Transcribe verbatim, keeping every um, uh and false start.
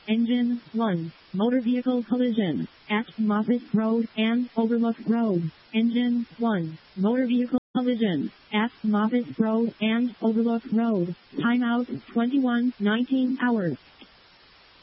Engine one. Motor vehicle collision at Moffett Road and Overlook Road. Engine one. Motor vehicle collision at Moffett Road and Overlook Road. Timeout twenty-one nineteen hours.